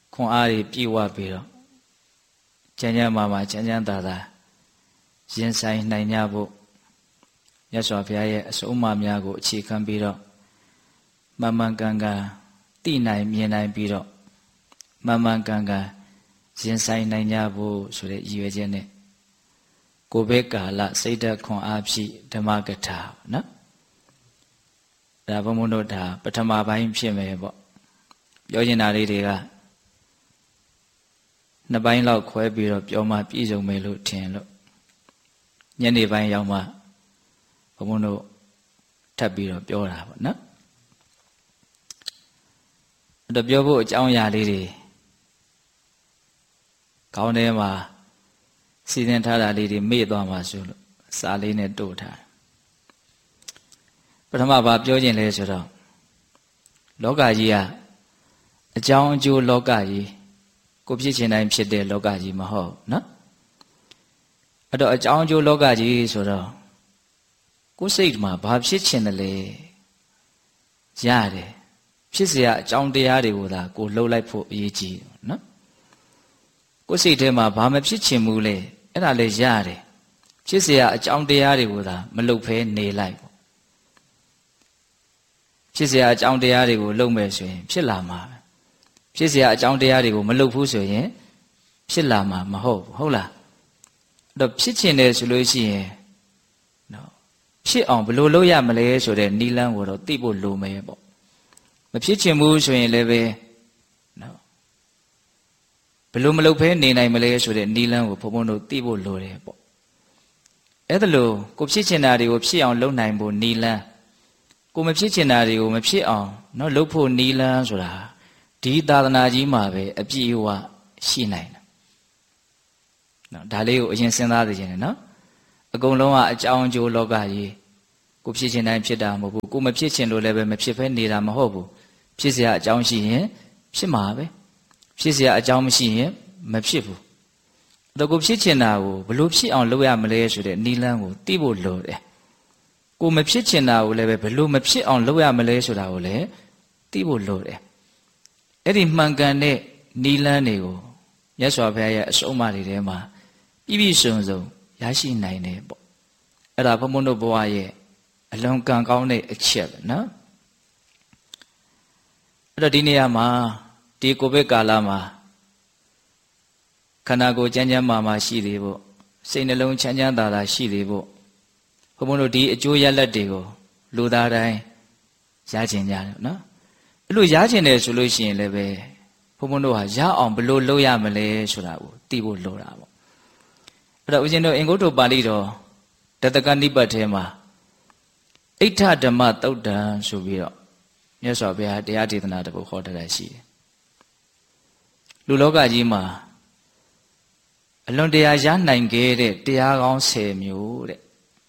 ခွန်အားတွေပြည့်ဝပြီးတော့ချမ်းချမ်းမာချမ်းချမ်းသာသာရင်ဆိုင်နိုင်ကြဖို့မြတ်စွာဘုရားရဲ့အဆုံးအမများကိုအခြေခံပြီးတော့မှန်မှန်ကန်ကန်သိနိုင်မြင်နိုင်ပြီးတော့မှန်မှန်ကန်ကန်ရင်ဆိုင်နိုင်ကြဖို့ဆိုတဲ့ရည်ရွယ်ချက်နဲ့ကိုဗစ်ကာလစိတ်ဓာတ်ခွန်အားဖြည့်ဓမ္မကထာနော်ဒါဘုံဘုံတို့ဒါပထမပိုင်းဖြစ်မယ်ပေါ့ပြောချင်တာလေးတွေကနှစ်ပိုင်းလောက်ခွဲပြီးတော့ပြောမှပြည့်စုံမယ်လို့ထင်လို့ညနေပိုင်းရောက်မှဘုံဘုံတို့ထပ်ပြီးတော့ပြောတာပေါ့နော်အဲ့တော့ပြောဖို့အကြောင်းအရာလေးတွေခေါင်းထဲမှာစီစဉ်ထားတာလေးတွေမေ့သွားမှာဆိုလို့စာလေးနဲ့တို့ထားတယ်ပထမဘာပြောခြင်းလဲဆိုတော့လောကကြီးကအကြောင်းအကျိုးလောကကြီးကိုဖြစ်ချင်တိုင်းဖြစ်တဲ့လောကကြီးမဟုတ်နော်အဲ့တော့အကြောင်းအကျိုးလောကကြီးဆိုတော့ကိုယ်စိတ်မှာဘာဖြစ်ချင်တယ်လဲရတယ်ဖြစ်เสียအကြောင်းတရားတွေကိုသာကိုလှုပ်လိုက်ဖို့အရေးကြီးနော်ကိုယ်စိတ်ထဲမှာဘာမဖြစ်ချင်ဘူးလဲအဲ့ဒါလည်းရတယ်ဖြစ်เสียအကြောင်းတရားတွေကိုသာမလှုပ်ဖဲနေလိုက်ပေါ့ဖြစ်เสียအကြောင်းတရားတွေကိုလှုပ်မယ်ဆိုရင်ဖြစ်လာမှာပဲဖြစ်เสียအကြောင်းတရားတွေကိုမလှုပ်ဘူးဆိုရင်ဖြစ်လာမှာမဟုတ်ဘူးဟုတ်လားအဲ့တော့ဖြစ်ချင်တယ်ဆိုလို့ရှိရင်နော်ဖြစ်အောင်ဘယ်လိုလုပ်ရမလဲဆိုတဲ့နိလန်းကိုတော့သိဖို့လိုမယ်ပေါ့မဖြစ်ချင်ဘူးဆိုရင်လည်းပဲနော်ဘယ်လိုမလုပ်ဖဲနေနိုင်မလဲဆိုတဲ့နိလန်းကိုဘုံဘုံတို့သိဖို့လိုတယ်ပေါ့အဲ့ဒါလို့ကိုဖြစ်ချင်တာတွေကိုဖြစ်အောင်လုပ်နိုင်ဖို့နိလန်းကိုမဖြစ်ချင်တာတွေကိုမဖြစ်အောင်နော်လုပ်ဖို့နိလန်းဆိုတာဒီသာသနာကြီးမှာပဲအပြည့်အဝရှိနိုင်တယ်နော်ဒါလေးကိုအရင်စဉ်းစားသိချင်တယ်နော်အကုန်လုံးကအကြောင်းအကျိုးလောကကြီးကိုဖြစ်ချင်တိုင်းဖြစ်တာမဟုတ်ဘူးကိုမဖြစ်ချင်လို့လည်းပဲမဖြစ်ဖဲနေတာမဟုတ်ဘူးဖြစ်เสียအကြောင်းရှိရင်ဖြစ်မှာပဲဖြစ်เสียအကြောင်းမရှိရင်မဖြစ်ဘူးအဲ့တော့ကိုဖြစ်ချင်တာကိုဘလို့ဖြစ်အောင်လုပ်ရမလဲဆိုတဲ့နိလန်းကိုသိဖို့လိုတယ်ကိုမဖြစ်ချင်တာကိုလည်းပဲဘလို့မဖြစ်အောင်လုပ်ရမလဲဆိုတာကိုလည်းသိဖို့လိုတယ်အဲ့ဒီမှန်ကန်တဲ့နိလန်းတွေကိုမြတ်စွာဘုရားရဲ့အဆုံးအမတွေထဲမှာပြည့်ပြည့်စုံစုံရရှိနိုင်တယ်ပေါ့အဲ့ဒါဘုံဘုံတို့ဘဝရဲ့အလွန်ကံကောင်းတဲ့အချက်ပဲနော်အဲ့တော့ဒီနေရာမှာဒီကိုဗစ်ကာလမှာခန္ဓာကိုယ်ကျန်းကျန်းမာမာရှိသေးဖို့စိတ်နှလုံးချမ်းချမ်းသာသာရှိသေးဖို့ဘုံဘုံတို့ဒီအကျိုးရလဒ်တွေကိုလူသားတိုင်းရချင်ကြတယ်နော်အဲ့လိုရချင်တယ်ဆိုလို့ရှိရင်လည်းပဲဘုံဘုံတို့ဟာရအောင်ဘယ်လိုလုပ်ရမလဲဆိုတာကိုသိဖို့လိုတာပေါ့အဲ့တော့ဦးဇင်းတို့အင်္ဂုတ္တပါဠိတော်ဒတကနိပတ်ထဲမှာဣဋ္ဌဓမ္မသုတ်တံဆိုပြီးတော့မြတ်စွာဘုရားတရားဒေသနာတစ်ပုဒ်ဟောထားတာရှိတယ်လူလောကကြီးမှာအလွန်တရာရနိုင်ခဲ့တဲ့တရားကောင်း10မျိုးတဲ့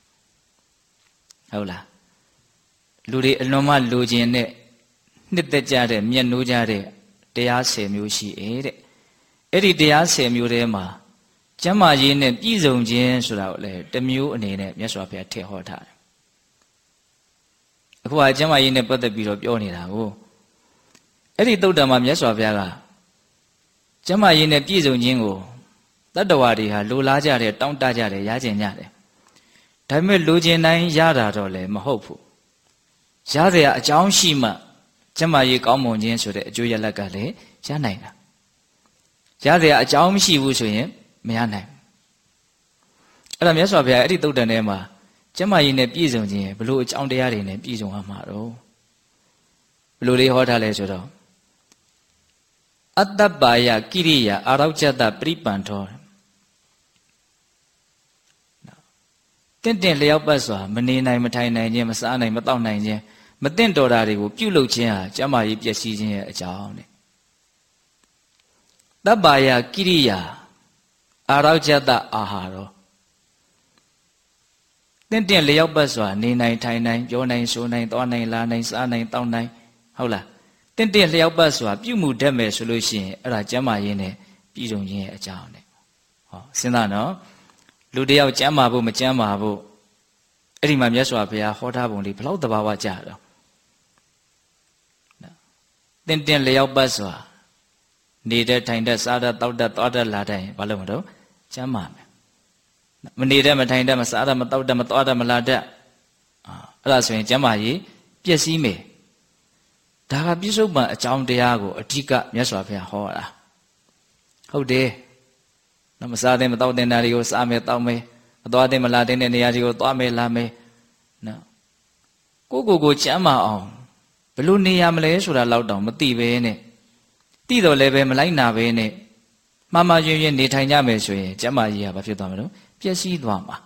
ဟုတ်လားလူတွေအလွန်မှလိုချင်တဲ့နှစ်သက်ကြတဲ့မျက်နှိုးကြတဲ့တရား10မျိုးရှိတဲ့အဲ့ဒီတရား10မျိုးထဲမှာကျမ်းမာရေးနဲ့ပြည့်စုံခြင်းဆိုတာကိုလည်းတစ်မျိုးအနေနဲ့မြတ်စွာဘုရားထည့်ဟောထားတယ်အခုကကျမ်းမာရေးနဲ့ပတ်သက်ပြီးတော့ပြောနေတာကိုအဲ့ဒီသုတ်တံမှာမြတ်စွာဘုရားကကျမ်းမာရေးနဲ့ပြည့်စုံခြင်းကိုတတ္တဝါတွေဟာလိုလားကြတယ်တောင်းတကြတယ်ရကျင်ကြတယ်ဒါပေမဲ့လိုချင်တိုင်းရတာတော့လည်းမဟုတ်ဘူးရเสียအကြောင်းရှိမှကျမ်းမာရေးကောင်းမွန်ခြင်းဆိုတဲ့အကျိုးရလဒ်ကလည်းရနိုင်တာရเสียအကြောင်းမရှိဘူးဆိုရင်မရနိုင်အဲ့ဒါမြတ်စွာဘုရားအဲ့ဒီသုတ်တံထဲမှာကျမ်းမာရေးနဲ့ပြည့်စုံခြင်းဘလို့အကြောင်းတရားတွေနဲ့ပြည့်စုံရမှာတော့ဘလို့လေးဟောထားလဲဆိုတော့အတ္တပါယကိရိယာအာရောကျတပရိပန္ထောတင့်လျောက်ပတ်စွာမနေနိုင်မထိုင်နိုင်ခြင်းမစားနိုင်မတောက်နိုင်ခြင်းမတင့်တော်တာတွေကိုပြုလုပ်ခြင်းဟာကျမ်းမာရေးပျက်စီးခြင်းရဲ့အကြောင်းတဲ့တပ္ပါယကိရိယာအာရောကျတအာဟာရောတင့်လျောက်ပတ်စွာနေနိုင်ထိုင်နိုင်ပြောနိုင်ဆိုနိုင်သွားနိုင်လာနိုင်စားနိုင်တောက်နိုင်ဟုတ်လားတင့်လျောက်ပတ်စွာပြုမှုတတ်မယ်ဆိုလို့ရှိရင်အဲ့ဒါကျမ်းမာရေးနဲ့ပြည်စုံခြင်းရဲ့အကြောင်းတဲ့ဟောစဉ်းစားနော်လူတယောက်ကျမ်းမာဖို့မကျမ်းမာဖို့အဲ့ဒီမှာမြတ်စွာဘုရားဟောထားပုံလေးဘလောက်သဘာဝကျတော့တင့်လျောက်ပတ်စွာနေတဲ့ထိုင်တဲ့စားတဲ့တောက်တဲ့သွားတဲ့လာတဲ့ဘာလို့မတော့ကျမ်းမာမယ်မနေတဲ့မထိုင်တဲ့မစားတဲ့မတောက်တဲ့မသွားတဲ့မလာတဲ့အဲ့ဒါဆိုရင်ကျမ်းမာရေးပျက်စီးမယ်ဒါကပြစ္ဆုတ်ပံအကြောင်းတရားကိုအဓိကမြတ်စွာဘုရားဟောတာဟုတ်တယ်မစားတဲ့မတောက်တဲ့နေရာတွေကိုစားမယ်တောက်မယ်မသွားတဲ့မလာတဲ့နေရာတွေကိုသွားမယ်လာမယ်နော်ကိုကျမ်းမာအောင်ဘယ်လိုနေရမလဲဆိုတာလောက်တောင်မသိပဲနဲ့သိတော့လည်းပဲမလိုက်နာပဲနဲ့မှားမှားယွင်းယွင်းနေထိုင်ကြမယ်ဆိုရင်ကျမ်းမာရေးကဘာဖြစ်သွားမလို့ပျက်စီးသွားမှာ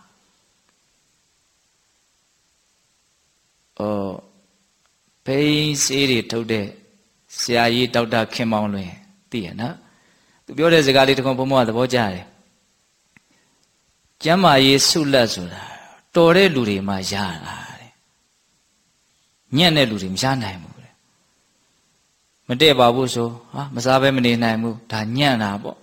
ဘိန်းစေးတွေထုတ်တဲ့ဆရာကြီးဒေါက်တာခင်မောင်လွင်သိရနော်သူပြောတဲ့စကားလေးတခုဘုံဘုံကသဘောကျတယ်ကျမ်းမာရေးဆုလက်ဆိုတာတော်တဲ့လူတွေမှရတာတဲ့ညံ့တဲ့လူတွေမရနိုင်ဘူးတဲ့မတည့်ပါဘူးဆိုမစားဘဲမနေနိုင်ဘူးဒါညံ့တာပေါ့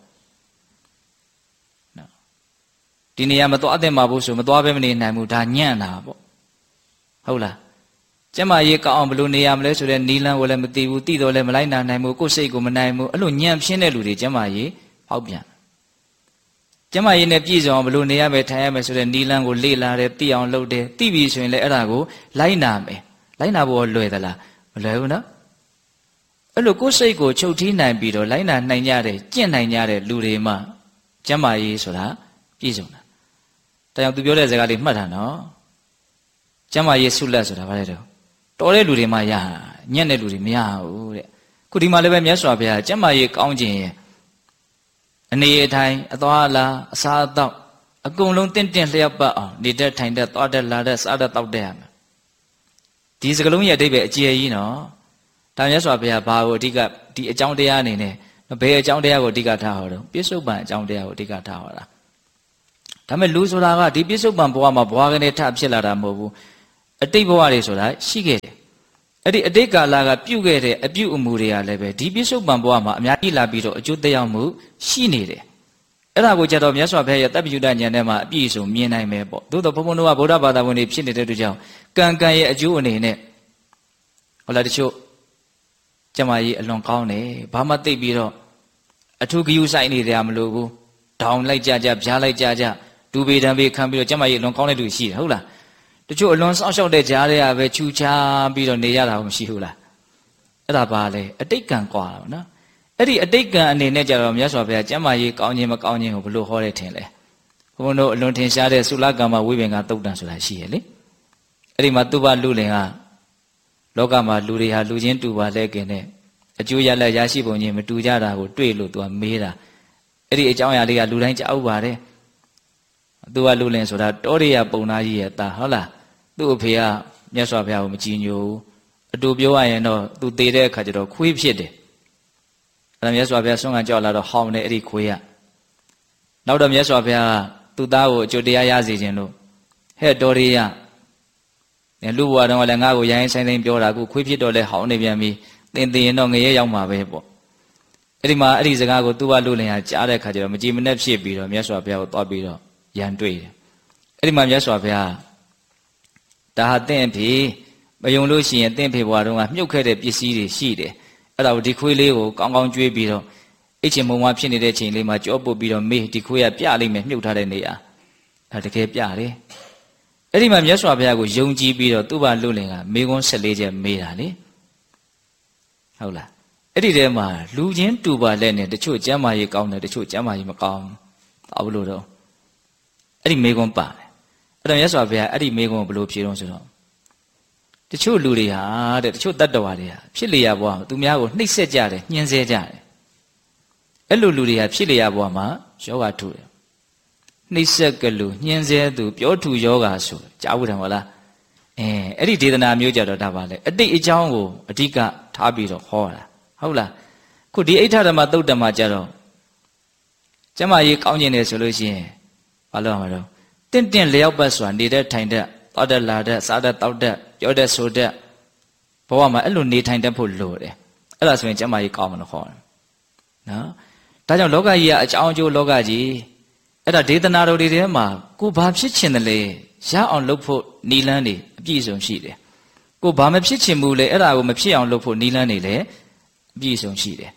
နော်ဒီနေရာမသွားတဲ့မှာဘူးဆိုမသွားဘဲမနေနိုင်ဘူးဒါညံ့တာပေါ့ဟုတ်လားကျမရေးကောင်းအောင်ဘယ်လိုနေရမလဲဆိုတဲ့နီလန်းကိုလည်းမသိဘူးသိတော့လည်းမလိုက်နိုင်ဘူးကိုယ်စိတ်ကိုမနိုင်ဘူးအဲ့လိုညံ့ဖြင်းတဲ့လူတွေကျမရေးဟောက်ပြန်ကျမရေးနဲ့ပြည့်စုံအောင်ဘယ်လိုနေရမယ်ထိုင်ရမယ်ဆိုတဲ့နီလန်းကိုလေ့လာတယ်သိအောင်လုပ်တယ်သိပြီဆိုရင်လည်းအဲ့ဒါကိုလိုက်နာမယ်လိုက်နာဖို့လွယ်သလားမလွယ်ဘူးနော်အဲ့လိုကိုယ်စိတ်ကိုချုပ်ထီးနိုင်ပြီးတော့လိုက်နာနိုင်ကြတဲ့ကျင့်နိုင်ကြတဲ့လူတွေမှကျမရေးဆိုတာပြည့်စုံတာတရားသူပြောတဲ့စကားလေးမှတ်တာနော်ကျမရေးဆုလက်ဆိုတာဘာလဲတော့တော်တဲ့လူတွေမှရညံ့တဲ့လူတွေမရဘူးတဲ့ခုဒီမှာလည်းပဲမြတ်စွာဘုရားကျမရေးကောင်းခြင်းရဲ့အနေအထိုင်အသွားအလာအစားအသောက်အကုန်လုံးတင့်လျှောက်ပတ်အောင်နေတဲ့ထိုင်တဲ့သွားတဲ့လာတဲ့စားတဲ့တောက်တဲ့ရမယ်ဒီစကလုံးရဲ့အဓိပ္ပာယ်အကျယ်ကြီးနော်ဒါမြတ်စွာဘုရားဘာကိုအဓိကဒီအကြောင်းတရားအနေနဲ့ဘယ်အကြောင်းတရားကိုအဓိကထားဟောတော့ပြစ္ဆုတ်ပံအကြောင်းတရားကိုအဓိကထားဟောတာဒါမဲ့လူဆိုတာကဒီပြစ္ဆုတ်ပံဘဝမှာဘဝကနေထဖြစ်လာတာမဟုတ်ဘူးအတိတ်ဘဝတွေဆိုတာရှိခဲ့တယ်အဲ့ဒီအတိတ်ကာလကပြုခဲ့တဲ့အပြုအမူတွေကလည်းပဲဒီပြစ္ဆုတ်ပံဘဝမှာအများကြီးလာပြီးတော့အကျိုးသက်ရောက်မှုရှိနေတယ်အဲ့ဒါကိုကြတော့မြတ်စွာဘုရားရဲ့တပ္ပယုတဉာဏ်ထဲမှာအပြည့်အစုံမြင်နိုင်မယ်ပေါ့သို့တော့ဘုန်းဘုန်းတို့ကဗုဒ္ဓဘာသာဝင်တွေဖြစ်နေတဲ့အတွက်ကြောင့်ကံရဲ့အကျိုးအနေနဲ့ဟုတ်လားတချို့ကျမကြီးအလွန်ကောင်းတယ်ဘာမှသိပြီးတော့အထူးဂယုဆိုင်နေတယ်မလို့ဘူးဒေါင်လိုက်ကြပြားလိုက်ကြဒူပေတံပေခံပြီးတော့ကျမကြီးအလွန်ကောင်းတဲ့လူရှိတယ်ဟုတ်လားတချို့အလွန်စောင့်ရှောက်တဲ့ကြားတွေကပဲချူချာပြီးတော့နေရတာမရှိဘူးလားအဲ့ဒါပါလေအတိတ်ကံကွာတာနော်အဲ့ဒီအတိတ်ကံအနေနဲ့ကြတော့မြတ်စွာဘုရားကျမကြီးကောင်းခြင်းမကောင်းခြင်းကိုဘလို့ဟောတယ်ထင်လဲဘုန်းတို့အလွန်ထင်ရှားတဲ့သုလကမ္မဝိပင်္ဂသုတ်တံဆိုတာရှိရလေအဲ့ဒီမှာသူဘလူလင်ကလောကမှာလူတွေဟာလူချင်းတူပါလဲခင်တဲ့အကျိုးရလက်ရရှိပုံချင်းမတူကြတာကိုတွေ့လို့သူကမေးတာအဲ့ဒီအကြောင်းအရာလေးကလူတိုင်းကြားဥပါတယ်သူကလူလင်ဆိုတာတောရိယပုံသားကြီးရဲ့သားဟုတ်လားသူ့အဖေကမြတ်စွာဘုရားကိုမကြည်ညိုဘူးအတူပြောရရင်တော့သူသေတဲ့အခါကျတော့ခွေးဖြစ်တယ်အဲ့ဒါမြတ်စွာဘုရားဆွမ်းခံကြောက်လာတော့ဟောင်းတယ်အဲ့ဒီခွေးကနောက်တော့မြတ်စွာဘုရားကသူ့သားကိုအကျိုးတရားရစေခြင်းလို့ဟဲ့တောရိယလူဘဝတုန်းကလည်းငါ့ကိုရိုင်းဆိုင်ဆိုင်ပြောတာအခုခွေးဖြစ်တော့လဲဟောင်းနေပြန်ပြီသင်ရင်တော့ငရဲရောက်မှာပဲပေါ့အဲ့ဒီမှာအဲ့ဒီစကားကိုသူ့ဘလူလင်ကကြားတဲ့အခါကျတော့မကြည်မနှက်ဖြစ်ပြီးတော့မြတ်စွာဘုရားကိုသွားပြီးတော့ရန်တွေ့တယ်အဲ့ဒီမှာမြတ်စွာဘုရားဒါဟာတင့်အဖေမယုံလို့ရှိရင်တင့်ဖေဘွားတုန်းကမြုပ်ခဲ့တဲ့ပစ္စည်းတွေရှိတယ်အဲ့ဒါကိုဒီခွေးလေးကိုကောင်းကောင်းကျွေးပြီးတော့အိတ်ချင်မုံမဖြစ်နေတဲ့ချိန်လေးမှာကြောပုတ်ပြီးတော့မေးဒီခွေးကပြလိုက်မယ်မြုပ်ထားတဲ့နေရာဒါတကယ်ပြတယ်အဲ့ဒီမှာမြတ်စွာဘုရားကိုယုံကြည်ပြီးတော့သူ့ဘာလူလင်ကမေခွန်း14ချက်မေးတာလေဟုတ်လားအဲ့ဒီထဲမှာလူချင်းတူပါလက်နဲ့တချို့ကျမ်းမာရေးကောင်းတယ်တချို့ကျမ်းမာရေးမကောင်းဘူးဘာလို့တော့အဲ့ဒီမေခွန်းပါတယ်အဲ့တော့မြတ်စွာဘုရားအဲ့ဒီမေခွန်းကိုဘယ်လိုဖြေတော့ဆိုတော့တချို့လူတွေဟာတဲ့တချို့တတ္တဝါတွေဟာဖြစ်လျာဘဝမှာသူများကိုနှိပ်စက်ကြတယ်ညှင်းဆဲကြတယ်အဲ့လိုလူတွေဟာဖြစ်လျာဘဝမှာယောဂထုတယ်နှိပ်စက်ကလူညှင်းဆဲသူပြောထူယောဂဆိုကြားဘူးတယ်မဟုတ်လားအဲ့ဒီဒေသနာမျိုးကြတော့ဒါပါလေအတိတ်အကြောင်းကိုအဓိကထားပြီးတော့ဟောတာဟုတ်လားခုဒီအိဋ္ဌဓမ္မသုတ်တမှာကြတော့ကျမကြီးကောင်းကျင်တယ်ဆိုလို့ရှိရင်ဘာလို့ရမှာတော့တင့်လျောက်ပတ်စွာနေတဲ့ထိုင်တဲ့တောက်တဲ့လာတဲ့စားတဲ့တောက်တဲ့ပြောတဲ့ဆိုတဲ့ဘဝမှာအဲ့လိုနေထိုင်တတ်ဖို့လိုတယ်အဲ့ဒါဆိုရင်ကျမကြီးကောင်းမလို့ခေါ်တယ်နော်ဒါကြောင့်လောကကြီးကအကြောင်းအကျိုးလောကကြီးအဲ့ဒါဒေသနာတော်တွေထဲမှာကိုဘာဖြစ်ချင်တယ်လဲရအောင်လုပ်ဖို့နီလန်းနေအပြည့်စုံရှိတယ်ကိုဘာမဖြစ်ချင်ဘူးလေအဲ့ဒါကိုမဖြစ်အောင်လုပ်ဖို့နီလန်းနေလေအပြည့်စုံရှိတယ်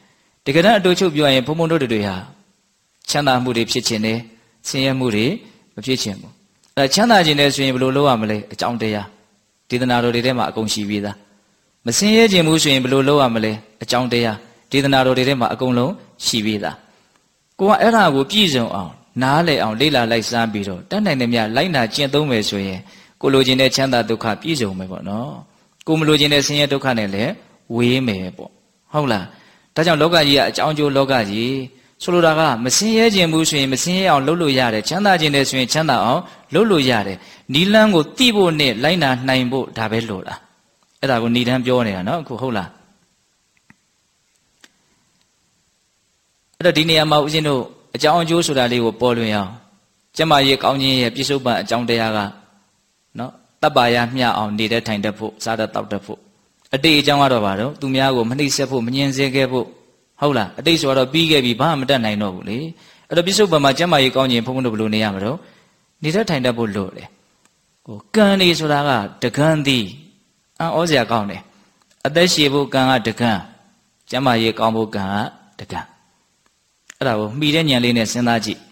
တကယ်တမ်းအတူချုပ်ပြောရင်ဘုံဘုံတို့တွေဟာချမ်းသာမှုတွေဖြစ်ခြင်းနဲ့ဆင်းရဲမှုတွေမဖြစ်ခြင်းဘူးအဲချမ်းသာခြင်းနဲ့ဆိုရင်ဘယ်လိုလုပ်ရမလဲအကြောင်းတရားဒေသနာတော်တွေထဲမှာအကုန်ရှိပြီးသားမဆင်းရဲခြင်းဘူးဆိုရင်ဘယ်လိုလုပ်ရမလဲအကြောင်းတရားဒေသနာတော်တွေထဲမှာအကုန်လုံးရှိပြီးသားကိုကအဲ့ဒါကိုပြည့်စုံအောင်နားလည်အောင်လေ့လာလိုက်စားပြီးတော့တတ်နိုင်တဲ့မြတ်လိုက်နာကျင့်သုံးမယ်ဆိုရင်ကိုလိုချင်တဲ့ချမ်းသာဒုက္ခပြည့်စုံမယ်ပေါ့နော်ကိုမလိုချင်တဲ့ဆင်းရဲဒုက္ခနဲ့လည်းဝေးမယ်ပေါ့ဟုတ်လားဒါကြောင့်လောကကြီးကအကြောင်းကျိုးလောကကြီးဆိုလိုတာကမဆင်းရဲခြင်းဘူးဆိုရင်မဆင်းရဲအောင်လုပ်လို့ရတယ်ချမ်းသာခြင်းနဲ့ဆိုရင်ချမ်းသာအောင်လုပ်လို့ရတယ်နီလန်းကိုတိဖို့နဲ့လိုက်နာနိုင်ဖို့ဒါပဲလို့လားအဲ့ဒါကိုဏိဒန်းပြောနေတာနော်အခုဟုတ်လားအဲ့တော့ဒီနေရာမှာဦးဇင်းတို့အကြောင်းအကျိုးဆိုတာလေးကိုပေါ်လွင်အောင်ကျမကြီးကောင်းခြင်းရဲ့ပြစ္ဆုတ်ပံအကြောင်းတရားကနော်တပ်ပါရမျှအောင်နေတဲ့ထိုင်တတ်ဖို့စားတတ်တောက်တတ်ဖို့အတိတ်အကြောင်းကတော့ဘာတော့သူများကိုမနှိမ့်ဆက်ဖို့မငြင်းဆဲခဲ့ဖို့ဟုတ်လားအတိတ်ဆိုတော့ပြီးခဲ့ပြီဘာမှမတတ်နိုင်တော့ဘူးလေအဲ့တော့ပြစ္ဆုတ်ပံမှာကျမကြီးကောင်းခြင်းဘုန်းဘုန်းတို့ဘယ်လိုနေရမလို့နေတဲ့ထိုင်တတ်ဖို့လို့လေဟိုကံနေဆိုတာကတကံသည်အံ့ဩစရာကောင်းတယ်အသက်ရှည်ဖို့ကံကတကံကျမကြီးကောင်းဖို့ကံကတကံအဲ့ဒါကိုမှီတဲ့ဉာဏ်လေးနဲ့စဉ်းစားကြည့်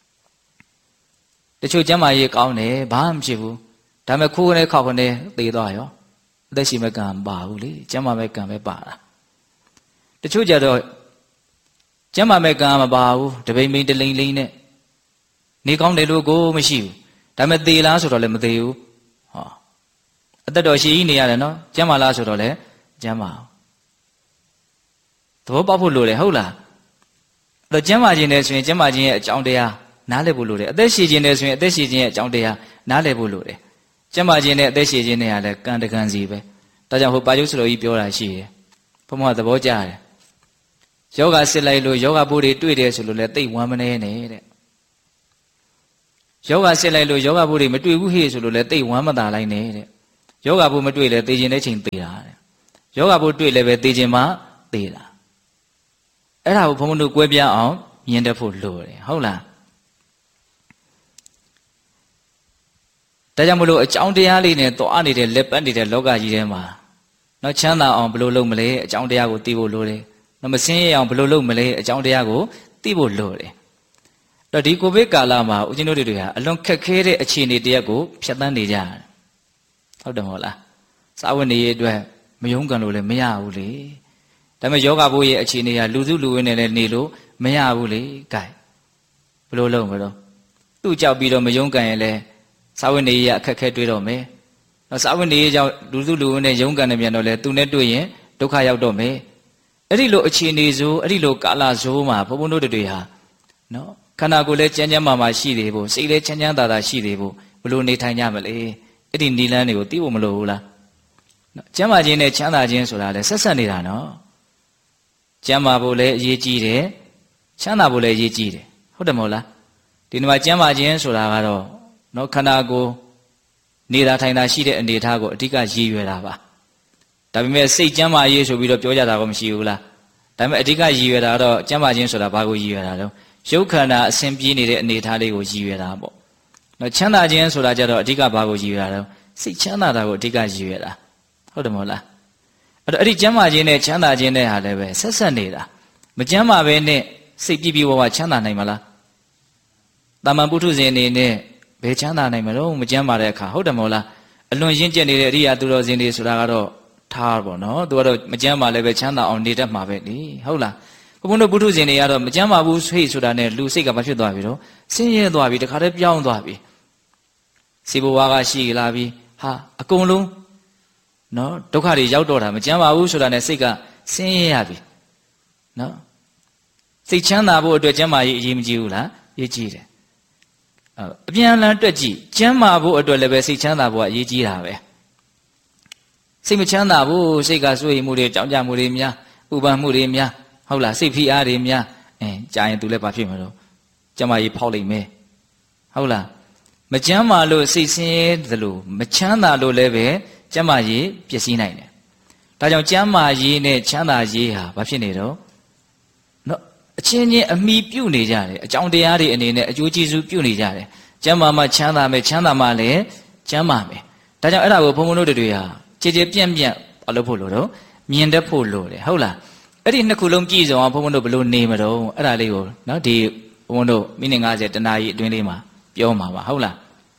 တချို့ကျမ်းမာရေးကောင်းတယ်ဘာမှမဖြစ်ဘူးဒါပေမဲ့ခိုးကနေခောက်ကနေသေသွားရောအသက်ရှင်မဲ့ကံမပါဘူးလေကျမ်းမာမဲ့ကံပဲပါတာတချို့ကြတော့ကျမ်းမာမဲ့ကံမပါဘူးတပိမ့်ပိမ့်တလိမ့်လိမ့်နဲ့နေကောင်းတယ်လို့ကိုမရှိဘူးဒါပေမဲ့သေလားဆိုတော့လည်းမသေဘူးဟောအသက်တော်ရှိကြီးနေရတယ်နော်ကျမ်းမာလားဆိုတော့လည်းကျမ်းမာသဘောပေါက်ဖို့လိုတယ်ဟုတ်လားတော့ကျမ်းမာခြင်းနဲ့ဆိုရင်ကျမ်းမာခြင်းရဲ့အကြောင်းတရားနားလည်ဖို့လိုတယ်အသက်ရှည်ခြင်းနဲ့ဆိုရင်အသက်ရှည်ခြင်းရဲ့အကြောင်းတရားနားလည်ဖို့လိုတယ်ကျမ်းမာခြင်းနဲ့အသက်ရှည်ခြင်းနဲ့ကလည်းကံတကံစီပဲဒါကြောင့်ဟိုပါကျုပ်စတော်ကြီးပြောတာရှိတယ်ဘုံဘုံကသဘောကျတယ်ယောဂစစ်လိုက်လို့ယောဂဘိုးတွေတွေ့တယ်ဆိုလို့လည်းသိဝမ်းမနေနဲ့တဲ့ယောဂစစ်လိုက်လို့ယောဂဘိုးတွေမတွေ့ဘူးဟေ့ဆိုလို့လည်းသိဝမ်းမသာလိုက်နဲ့တဲ့ယောဂဘိုးမတွေ့လဲသိခြင်းတဲ့ချိန်သိတာတဲ့ယောဂဘိုးတွေ့လဲပဲသိခြင်းမှသိတာအဲ့ဒါကိုဘုံဘုံတို့ကွဲပြားအောင်မြင်တတ်ဖို့လိုတယ်ဟုတ်လားဒါကြောင့်မလို့အကြောင်းတရားလေးနဲ့သွားနေတဲ့လက်ပတ်နေတဲ့လောကကြီးထဲမှာနော်ချမ်းသာအောင်ဘယ်လိုလုပ်မလဲအကြောင်းတရားကိုသိဖို့လိုတယ်နော်မစင်းရအောင်ဘယ်လိုလုပ်မလဲအကြောင်းတရားကိုသိဖို့လိုတယ်အဲ့တော့ဒီကိုဗစ်ကာလမှာဦးဇင်းတို့တွေဟာအလွန်ခက်ခဲတဲ့အခြေအနေတရက်ကိုဖြတ်သန်းနေကြတယ်ဟုတ်တယ်မဟုတ်လားစာဝတ်နေရေးအတွက်မယုံကန်လို့လည်းမရဘူးလေဒါပေမဲ့ယောဂဘိုးရဲ့အခြေအနေကလူစုလူဝင်းနဲ့လည်းနေလို့မရဘူးလေ။ gain ဘယ်လိုလုပ်မလို့သူ့ကြောက်ပြီးတော့မယုံကန်ရင်လည်းစာဝတ်နေရေးအခက်ခဲတွေ့တော့မယ်။နောက်စာဝတ်နေရေးကြောင့်လူစုလူဝင်းနဲ့ယုံကန်နေပြန်တော့လေသူနဲ့တွေ့ရင်ဒုက္ခရောက်တော့မယ်။အဲ့ဒီလိုအခြေအနေဆိုအဲ့ဒီလိုကာလဆိုမှာဘုံဘုံတို့တွေဟာနော်ခန္ဓာကိုယ်လည်းကျန်းကျန်းမာမာရှိသေးဖို့စိတ်လည်းချမ်းချမ်းသာသာရှိသေးဖို့ဘယ်လိုနေထိုင်ကြမလဲ။အဲ့ဒီနိလန်းတွေကိုသိဖို့မလိုဘူးလား။ကျမ်းမာခြင်းနဲ့ချမ်းသာခြင်းဆိုတာလည်းဆက်ဆက်နေတာနော်။ကျမ်းမာဖို့လည်းအရေးကြီးတယ်ချမ်းသာဖို့လည်းအရေးကြီးတယ်ဟုတ်တယ်မဟုတ်လားဒီနေ့မှာကျမ်းမာခြင်းဆိုတာကတော့နော်ခန္ဓာကိုယ်နေတာထိုင်တာရှိတဲ့အနေအထားကိုအဓိကရည်ရွယ်တာပါဒါပေမဲ့စိတ်ကျမ်းမာရေးဆိုပြီးတော့ပြောကြတာក៏မရှိဘူးလားဒါပေမဲ့အဓိကရည်ရွယ်တာတော့ကျမ်းမာခြင်းဆိုတာဘာကိုရည်ရွယ်တာတော့ရုပ်ခန္ဓာအစဉ်ပြေးနေတဲ့အနေအထားလေးကိုရည်ရွယ်တာပေါ့နော်ချမ်းသာခြင်းဆိုတာကြတော့အဓိကဘာကိုရည်ရွယ်တာတော့စိတ်ချမ်းသာတာကိုအဓိကရည်ရွယ်တာဟုတ်တယ်မဟုတ်လားအဲ့ဒီကျမ်းမာခြင်းနဲ့ချမ်းသာခြင်းနဲ့ဟာလည်းပဲဆက်ဆက်နေတာမကျမ်းမာပဲနဲ့စိတ်ပြည့်ပြည့်ဝဝချမ်းသာနိုင်မလားတာမန်ပုထုဇဉ်အနေနဲ့ဘယ်ချမ်းသာနိုင်မလို့မကျမ်းမာတဲ့အခါဟုတ်တယ်မဟုတ်လားအလွန်ရင့်ကျက်နေတဲ့အရိယာသူတော်စင်တွေဆိုတာကတော့ထားပါတော့သူကတော့မကျမ်းမာလည်းပဲချမ်းသာအောင်နေတတ်မှာပဲလေဟုတ်လားဘုန်းဘုန်းတို့ပုထုဇဉ်တွေကတော့မကျမ်းမာဘူးဆိတ်ဆိုတာနဲ့လူစိတ်ကမဖြစ်သွားပြီတော့ဆင်းရဲသွားပြီတခါတည်းပြောင်းသွားပြီစေဘဝါကရှိလာပြီဟာအကုန်လုံးနော်ဒုက္ခတွေရောက်တော့တာမကျမ်းပါဘူးဆိုတာနဲ့စိတ်ကဆင်းရဲရပြီနော်စိတ်ချမ်းသာဖို့အတွက်ကျမ်းမာရေးအရေးမကြီးဘူးလားအရေးကြီးတယ်အပြန်အလှန်တွက်ကြည့်ကျမ်းမာဖို့အတွက်လည်းပဲစိတ်ချမ်းသာဖို့အရေးကြီးတာပဲစိတ်မချမ်းသာဘူးစိတ်ကစိုးရိမ်မှုတွေကြောက်ကြမှုတွေများဥပ္ပန်မှုတွေများဟုတ်လားစိတ်ဖိအားတွေများကြာရင် तू လည်းဘာဖြစ်မှာတော့ကျမ်းမာရေးဖောက်လိမ့်မယ်ဟုတ်လားမကျမ်းမာလို့စိတ်ဆင်းရဲသလိုမချမ်းသာလို့လည်းပဲကျမ်းမာရေးပျက်စီးနိုင်တယ်ဒါကြောင့်ကျမ်းမာရေးနဲ့ချမ်းသာရေးဟာဘာဖြစ်နေတော့နော်အချင်းချင်းအမိပြုတ်နေကြတယ်အကြောင်းတရားတွေအနေနဲ့အကျိုးကျေးဇူးပြုတ်နေကြတယ်ကျမ်းမာမှချမ်းသာမယ်ချမ်းသာမှလည်းကျမ်းမာမယ်ဒါကြောင့်အဲ့ဒါကိုဘုံဘုံတို့တွေဟာကြည်ကြည်ပြန့်ပြန့်မလုပ်ဖို့လို့တော့မြင်တတ်ဖို့လိုတယ်ဟုတ်လားအဲ့ဒီနှစ်ခုလုံးပြည့်စုံအောင်ဘုန်းဘုန်းတို့ဘလို့နေမတော့အဲ့ဒါလေးကိုနော်ဒီဘုန်းဘုန်းတို့မိနစ်50တနာရီအတွင်းလေးမှာပြောမှာပါဟုတ်လား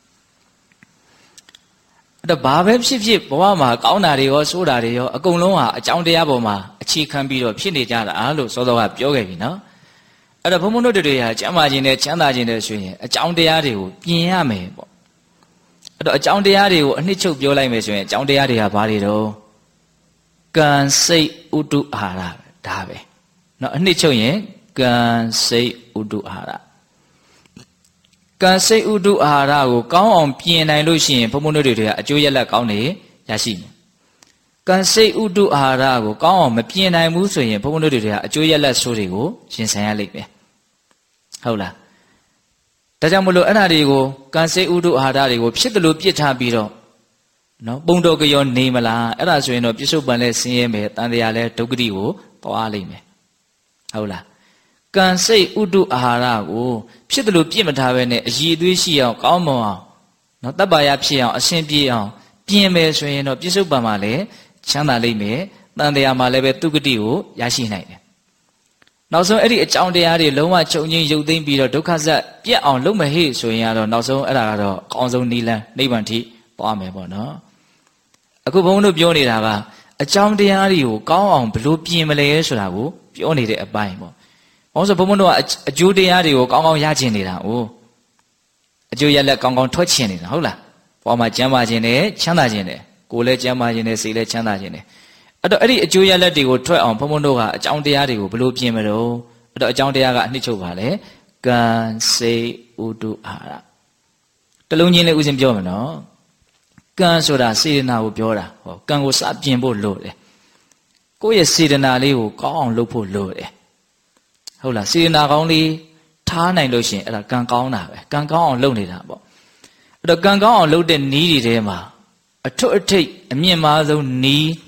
အဲ့တော့ဘာပဲဖြစ်ဖြစ်ဘဝမှာကောင်းတာတွေရောဆိုးတာတွေရောအကုန်လုံးဟာအကြောင်းတရားပေါ်မှာအခြေခံပြီးတော့ဖြစ်နေကြတာလို့စောစောကပြောခဲ့ပြီနော်အဲ့တော့ဘုန်းဘုန်းတို့တွေဟာကျမ်းမာခြင်းနဲ့ချမ်းသာခြင်းနဲ့ဆိုရင်အကြောင်းတရားတွေကိုပြင်ရမယ်ပေါ့အဲ့တော့အကြောင်းတရားတွေကိုအနှစ်ချုပ်ပြောလိုက်မယ်ဆိုရင်အကြောင်းတရားတွေကဘာတွေတော့ကံစိတ်ဥဒုအာဟာရဒါပဲเนาะအနှစ်ချုပ်ရင်ကံစိတ်ဥဒုအာဟာရကံစိတ်ဥဒုအာဟာရကိုကောင်းအောင်ပြင်နိုင်လို့ရှိရင်ဘုံဘုံတို့တွေကအကျိုးရလဒ်ကောင်းတွေရရှိမယ်ကံစိတ်ဥဒုအာဟာရကိုကောင်းအောင်မပြင်နိုင်ဘူးဆိုရင်ဘုံဘုံတို့တွေကအကျိုးရလဒ်ဆိုးတွေကိုရင်ဆိုင်ရလိမ့်မယ်ဟုတ်လားဒါကြောင့်မလို့အဲ့ဓာတွေကိုကံစိတ်ဥဒုအာဟာရတွေကိုဖြစ်တယ်လို့ပြစ်ထားပြီးတော့နော်ပုံတော်ကြောနေမလားအဲ့ဒါဆိုရင်တော့ပြစ္ဆုတ်ပံလဲဆင်းရဲမယ်တန်တရားလဲဒုက္ခတိကိုသွားလိမ့်မယ်ဟုတ်လားကံစိတ်ဥဒုအာဟာရကိုဖြစ်တယ်လို့ပြစ်မထားဘဲနဲ့အည်အသွေးရှိအောင်ကောင်းမွန်အောင်နော်တပ္ပါယဖြစ်အောင်အရှင်းပြေအောင်ပြင်မယ်ဆိုရင်တော့ပြစ္ဆုတ်ပံမှာလဲချမ်းသာလိမ့်မယ်တန်တရားမှာလည်းပဲဒုက္ခတိကိုရရှိနိုင်တယ်နောက်ဆုံးအဲ့ဒီအကြောင်းတရားတွေလုံးဝချုပ်ငြိမ်းရုပ်သိမ်းပြီးတော့ဒုက္ခဇတ်ပြတ်အောင်လုပ်မဟိဆိုရင်ကတော့နောက်ဆုံးအဲ့ဒါကတော့အကောင်းဆုံးနိလန်းနိဗ္ဗာန်ထိသွားမယ်ပေါ့နော်အခုဘုန်းတို့ပြောနေတာကအကြောင်းတရားတွေကိုကောင်းအောင်ဘလို့ပြင်မလဲဆိုတာကိုပြောနေတဲ့အပိုင်းပေါ့။ဘာလို့ဆိုဘုန်းတို့ကအကျိုးတရားတွေကိုကောင်းကောင်းရချင်နေတာ哦အကျိုးရလက်ကောင်းကောင်းထွက်ချင်နေတာဟုတ်လား။ဘောမှာကျမ်းမာခြင်းနဲ့ချမ်းသာခြင်းနဲ့ကိုယ်လည်းကျမ်းမာခြင်းနဲ့စိတ်လည်းချမ်းသာခြင်းနဲ့အဲ့တော့အဲ့ဒီအကျိုးရလက်တွေကိုထွက်အောင်ဘုန်းတို့ကအကြောင်းတရားတွေကိုဘလို့ပြင်မလို့အဲ့တော့အကြောင်းတရားကအနှစ်ချုပ်ပါလေကံစိတ်ဥဒုအာဟာရတလုံးချင်းလေးဥစဉ်ပြောမယ်နော်ကံဆိုတာစေတနာကိုပြောတာဟောကံကိုစပြင်ဖို့လိုတယ်ကိုယ့်ရဲ့စေတနာလေးကိုကောင်းအောင်လုပ်ဖို့လိုတယ်ဟုတ်လားစေတနာကောင်းလေးထားနိုင်လို့ရှိရင်အဲ့ဒါကံကောင်းတာပဲကံကောင်းအောင်လုပ်နေတာပေါ့အဲ့တော့ကံကောင်းအောင်လုပ်တဲ့နည်းတွေထဲမှာအထွတ်အထိပ်အမြင့်မားဆုံးနည်း